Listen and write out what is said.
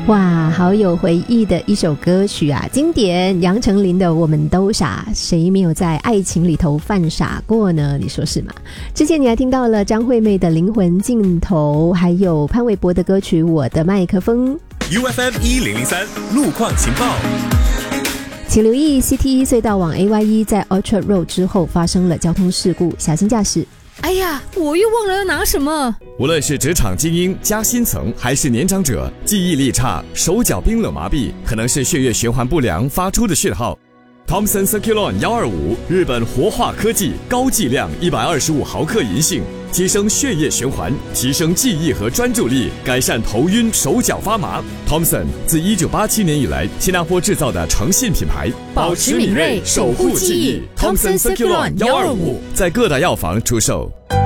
哇，好有回忆的一首歌曲啊，经典杨丞琳的《我们都傻》，谁没有在爱情里头犯傻过呢？你说是吗？之前你还听到了张惠妹的《灵魂尽头》，还有潘玮柏的歌曲《我的麦克风》。 UFM 1003路况情报。 请留意 CT1 隧道往 AY1 在 Orchard Road 之后发生了交通事故，小心驾驶。 哎呀，我又忘了要拿什么。 无论是职场精英、夹心层还是年长者，记忆力差、手脚冰冷麻痹，可能是血液循环不良发出的讯号。Thomson Circulon 125，日本活化科技，高剂量125毫克银杏，提升血液循环，提升记忆和专注力，改善头晕、手脚发麻。Thomson 自1987年以来，新加坡制造的诚信品牌， 保持敏锐，守护记忆。Thomson Circulon 125 在各大药房出售。